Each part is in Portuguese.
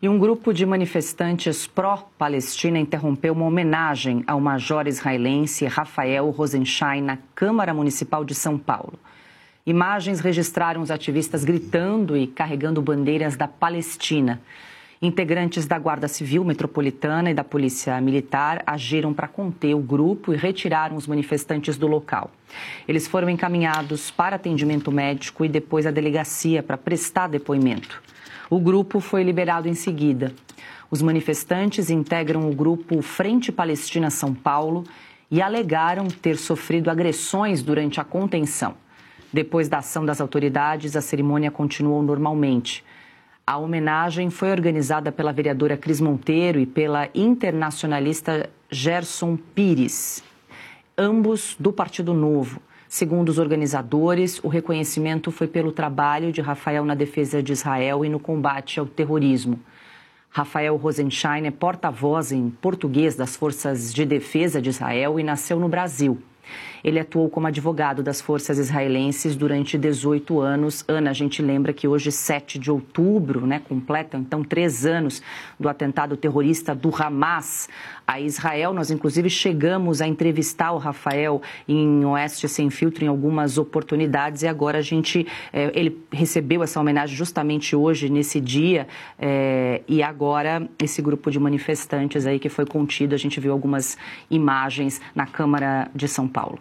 E um grupo de manifestantes pró-Palestina interrompeu uma homenagem ao major israelense Rafael Rosenstein na Câmara Municipal de São Paulo. Imagens registraram os ativistas gritando e carregando bandeiras da Palestina. Integrantes da Guarda Civil Metropolitana e da Polícia Militar agiram para conter o grupo e retiraram os manifestantes do local. Eles foram encaminhados para atendimento médico e depois à delegacia para prestar depoimento. O grupo foi liberado em seguida. Os manifestantes integram o grupo Frente Palestina São Paulo e alegaram ter sofrido agressões durante a contenção. Depois da ação das autoridades, a cerimônia continuou normalmente. A homenagem foi organizada pela vereadora Cris Monteiro e pela internacionalista Gerson Pires, ambos do Partido Novo. Segundo os organizadores, o reconhecimento foi pelo trabalho de Rafael na defesa de Israel e no combate ao terrorismo. Rafael Rosenstein é porta-voz em português das Forças de Defesa de Israel e nasceu no Brasil. Ele atuou como advogado das forças israelenses durante 18 anos. Ana, a gente lembra que hoje, 7 de outubro, completa então 3 anos do atentado terrorista do Hamas a Israel. Nós, inclusive, chegamos a entrevistar o Rafael em Oeste Sem Filtro em algumas oportunidades e agora ele recebeu essa homenagem justamente hoje, nesse dia, e agora esse grupo de manifestantes aí que foi contido, a gente viu algumas imagens na Câmara de São Paulo.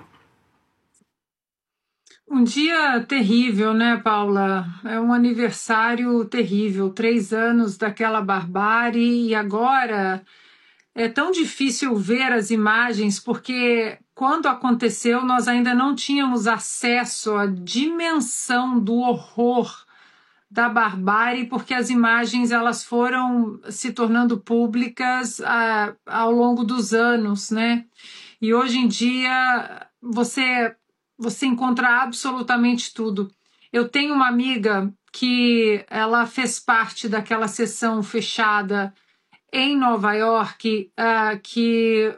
Um dia terrível, né, Paula? É um aniversário terrível, 3 anos daquela barbárie e agora é tão difícil ver as imagens porque quando aconteceu nós ainda não tínhamos acesso à dimensão do horror da barbárie porque as imagens elas foram se tornando públicas ao longo dos anos, né? E hoje em dia você encontra absolutamente tudo. Eu tenho uma amiga que ela fez parte daquela sessão fechada em Nova York que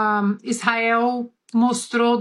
Israel mostrou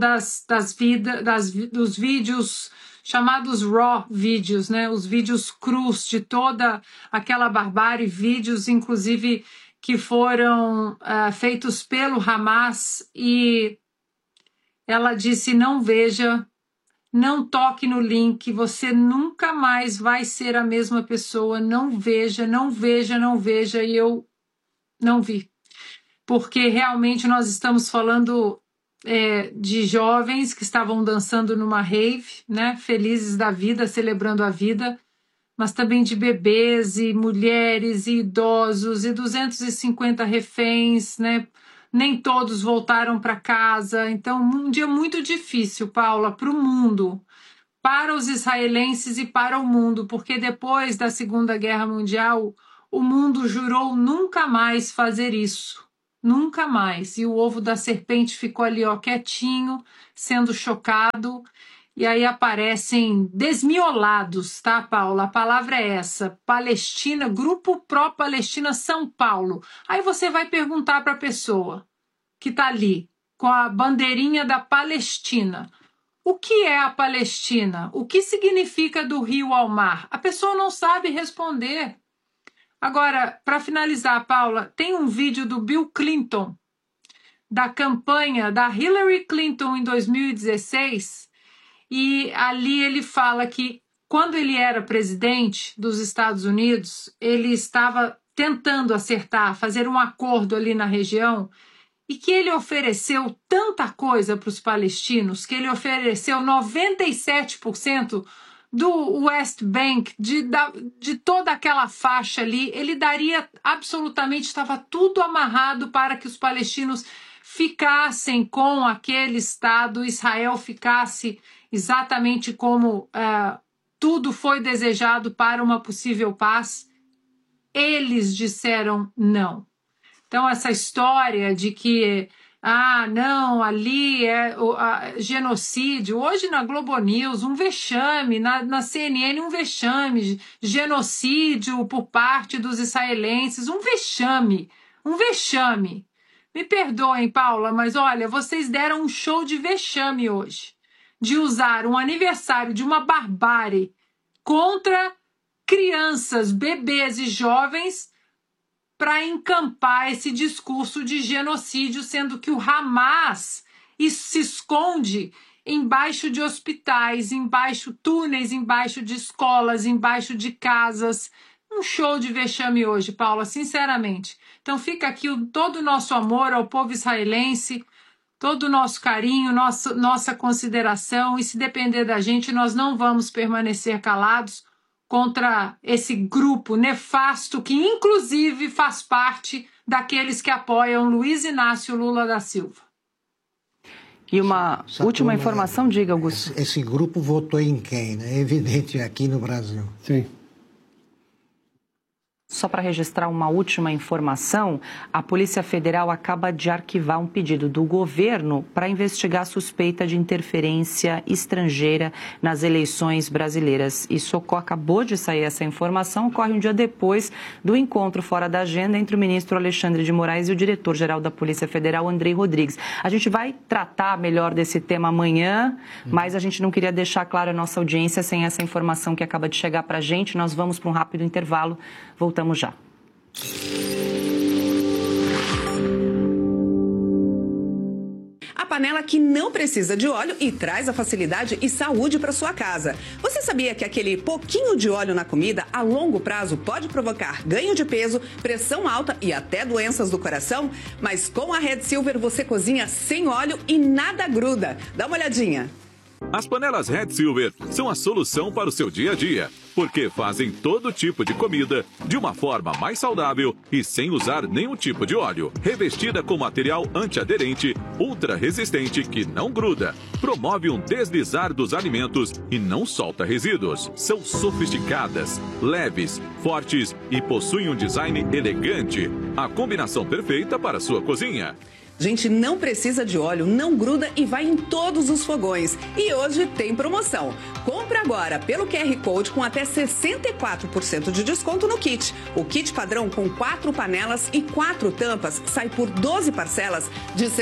dos vídeos chamados raw vídeos, né? Os vídeos crus de toda aquela barbárie, vídeos inclusive que foram feitos pelo Hamas e ela disse, não veja, não toque no link, você nunca mais vai ser a mesma pessoa, não veja, não veja, não veja, e eu não vi. Porque realmente nós estamos falando de jovens que estavam dançando numa rave, né, felizes da vida, celebrando a vida, mas também de bebês e mulheres e idosos e 250 reféns, né? Nem todos voltaram para casa. Então, um dia muito difícil, Paula, para o mundo, para os israelenses e para o mundo, porque depois da Segunda Guerra Mundial, o mundo jurou nunca mais fazer isso. Nunca mais. E o ovo da serpente ficou ali, quietinho, sendo chocado. E aí aparecem desmiolados, tá, Paula? A palavra é essa, Palestina, Grupo Pró-Palestina São Paulo. Aí você vai perguntar para a pessoa que está ali, com a bandeirinha da Palestina, o que é a Palestina? O que significa do rio ao mar? A pessoa não sabe responder. Agora, para finalizar, Paula, tem um vídeo do Bill Clinton, da campanha da Hillary Clinton em 2016, e ali ele fala que quando ele era presidente dos Estados Unidos, ele estava tentando acertar, fazer um acordo ali na região, e que ele ofereceu tanta coisa para os palestinos, que ele ofereceu 97% do West Bank, de toda aquela faixa ali, ele daria absolutamente, estava tudo amarrado para que os palestinos ficassem com aquele Estado, Israel ficasse exatamente como tudo foi desejado para uma possível paz. Eles disseram não. Então, essa história de que, não, ali é genocídio, hoje na Globo News, um vexame, na CNN, um vexame, genocídio por parte dos israelenses, um vexame. Me perdoem, Paula, mas olha, vocês deram um show de vexame hoje, de usar um aniversário de uma barbárie contra crianças, bebês e jovens para encampar esse discurso de genocídio, sendo que o Hamas se esconde embaixo de hospitais, embaixo túneis, embaixo de escolas, embaixo de casas. Um show de vexame hoje, Paula, sinceramente. Então fica aqui todo o nosso amor ao povo israelense, todo o nosso carinho, nossa consideração, e se depender da gente, nós não vamos permanecer calados contra esse grupo nefasto que, inclusive, faz parte daqueles que apoiam Luiz Inácio Lula da Silva. E uma última informação, diga, Augusto. Esse grupo votou em quem, né? É evidente aqui no Brasil. Sim. Só para registrar uma última informação, a Polícia Federal acaba de arquivar um pedido do governo para investigar a suspeita de interferência estrangeira nas eleições brasileiras. Isso acabou de sair essa informação, ocorre um dia depois do encontro fora da agenda entre o ministro Alexandre de Moraes e o diretor-geral da Polícia Federal, Andrei Rodrigues. A gente vai tratar melhor desse tema amanhã, mas a gente não queria deixar claro a nossa audiência sem essa informação que acaba de chegar para a gente. Nós vamos para um rápido intervalo. Voltamos já. A panela que não precisa de óleo e traz a facilidade e saúde para sua casa. Você sabia que aquele pouquinho de óleo na comida, a longo prazo, pode provocar ganho de peso, pressão alta e até doenças do coração? Mas com a Red Silver você cozinha sem óleo e nada gruda. Dá uma olhadinha. As panelas Red Silver são a solução para o seu dia a dia, porque fazem todo tipo de comida de uma forma mais saudável e sem usar nenhum tipo de óleo. Revestida com material antiaderente, ultra resistente que não gruda, promove um deslizar dos alimentos e não solta resíduos. São sofisticadas, leves, fortes e possuem um design elegante. A combinação perfeita para a sua cozinha. Gente, não precisa de óleo, não gruda e vai em todos os fogões. E hoje tem promoção. Compre agora pelo QR Code com até 64% de desconto no kit. O kit padrão com 4 panelas e 4 tampas sai por 12 parcelas de R$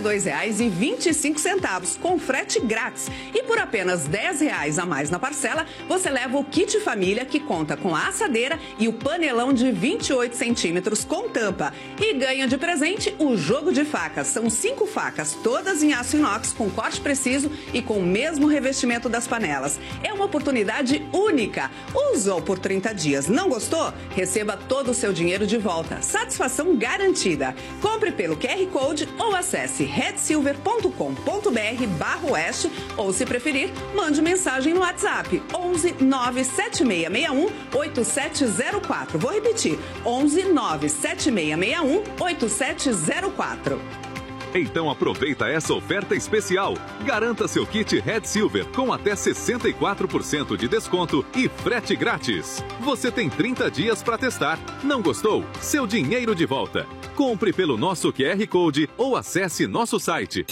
62,25 com frete grátis. E por apenas R$ 10 a mais na parcela, você leva o kit família que conta com a assadeira e o panelão de 28 centímetros com tampa. E ganha de presente o jogo de facas. São 5 facas, todas em aço inox, com corte preciso e com o mesmo revestimento das panelas. É uma oportunidade única. Usou por 30 dias, não gostou? Receba todo o seu dinheiro de volta. Satisfação garantida. Compre pelo QR Code ou acesse redsilver.com.br/oeste ou, se preferir, mande mensagem no WhatsApp 11 97661 8704. Vou repetir, 11 97661 8704. Então aproveita essa oferta especial. Garanta seu kit Red Silver com até 64% de desconto e frete grátis. Você tem 30 dias para testar. Não gostou? Seu dinheiro de volta. Compre pelo nosso QR Code ou acesse nosso site.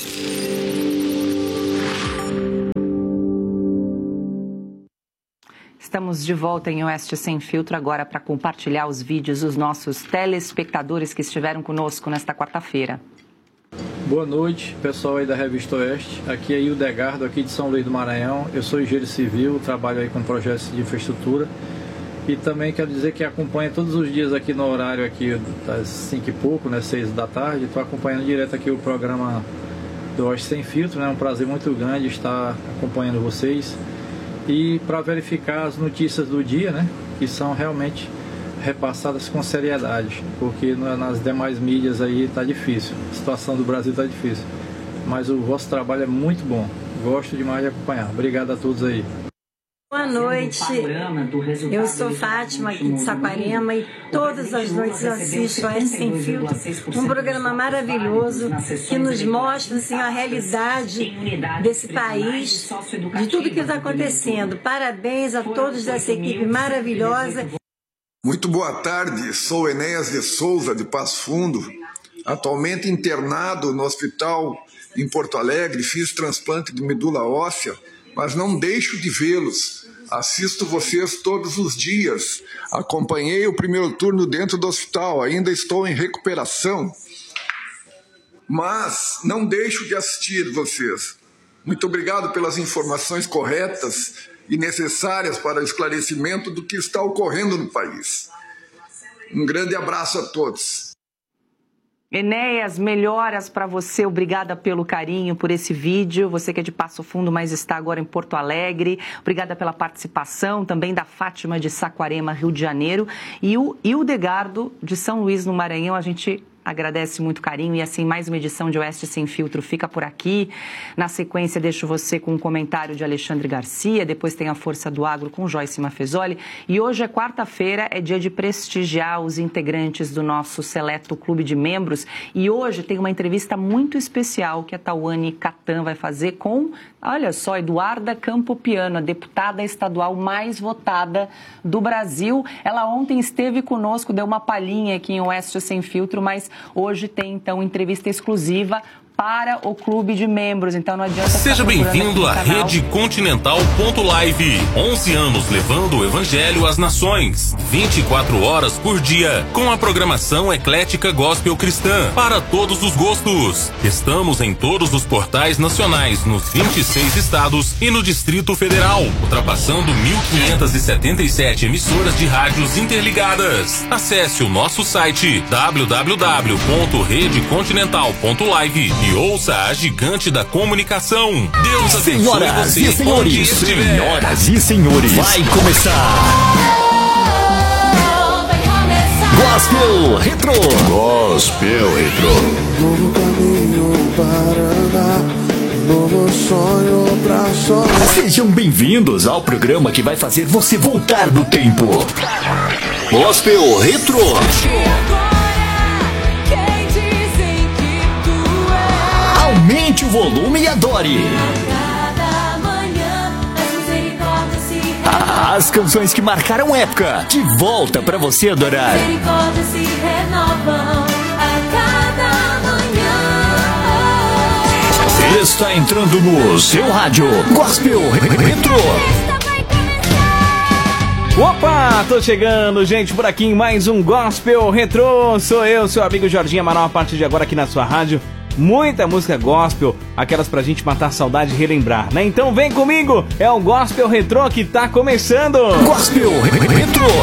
Estamos de volta em Oeste Sem Filtro agora para compartilhar os vídeos dos nossos telespectadores que estiveram conosco nesta quarta-feira. Boa noite, pessoal aí da Revista Oeste. Aqui é Hildegardo, aqui de São Luís do Maranhão. Eu sou engenheiro civil, trabalho aí com projetos de infraestrutura. E também quero dizer que acompanho todos os dias aqui no horário aqui das 5 e pouco, né, 6 da tarde. Estou acompanhando direto aqui o programa do Oeste Sem Filtro, né? É um prazer muito grande estar acompanhando vocês. E para verificar as notícias do dia, né, que são realmente repassadas com seriedade, porque nas demais mídias aí está difícil, a situação do Brasil está difícil, mas o vosso trabalho é muito bom, gosto demais de acompanhar. Obrigado a todos aí. Boa noite, eu sou Fátima aqui de Saquarema e todas as noites eu assisto a Oeste Sem Filtro, um programa maravilhoso que nos mostra assim, a realidade desse país, de tudo que está acontecendo. Parabéns a todos dessa equipe maravilhosa. Muito boa tarde, sou Enéas de Souza, de Passo Fundo, atualmente internado no hospital em Porto Alegre, fiz transplante de medula óssea, mas não deixo de vê-los, assisto vocês todos os dias, acompanhei o primeiro turno dentro do hospital, ainda estou em recuperação, mas não deixo de assistir vocês. Muito obrigado pelas informações corretas e necessárias para o esclarecimento do que está ocorrendo no país. Um grande abraço a todos. Enéas, melhoras para você, obrigada pelo carinho, por esse vídeo, você que é de Passo Fundo, mas está agora em Porto Alegre, obrigada pela participação, também da Fátima de Saquarema, Rio de Janeiro, e o Hildegardo de São Luís, no Maranhão, a gente agradece muito o carinho e assim mais uma edição de Oeste Sem Filtro fica por aqui. Na sequência deixo você com um comentário de Alexandre Garcia, depois tem a Força do Agro com Joyce Mafezoli e hoje é quarta-feira, é dia de prestigiar os integrantes do nosso seleto clube de membros e hoje tem uma entrevista muito especial que a Tawane Catan vai fazer com, olha só, Eduarda Campopiano, a deputada estadual mais votada do Brasil. Ela ontem esteve conosco, deu uma palhinha aqui em Oeste Sem Filtro, mas hoje tem, então, entrevista exclusiva para o clube de membros, então não adianta... Seja bem-vindo à Rede Continental.live. 11 anos levando o evangelho às nações. 24 horas por dia, com a programação eclética gospel cristã, para todos os gostos. Estamos em todos os portais nacionais, nos 26 estados e no Distrito Federal, ultrapassando 1.577 emissoras de rádios interligadas. Acesse o nosso site www.redecontinental.live e ouça a gigante da comunicação. Deus abençoe você. Senhoras e senhores, vai começar Gospel Retro. Gospel Retro. Novo caminho para andar, novo sonho pra sonhar. Sejam bem-vindos ao programa que vai fazer você voltar no tempo. Gospel Retro. Aumente o volume e adore. As canções que marcaram época, de volta pra você adorar. Está entrando no seu rádio Gospel Retro. Opa, tô chegando, gente, por aqui em mais um Gospel Retro. Sou eu, seu amigo Jorginho Amaral, a partir de agora aqui na sua rádio. Muita música gospel, aquelas pra gente matar a saudade e relembrar, né? Então vem comigo, é o Gospel Retro que tá começando. Gospel Retro.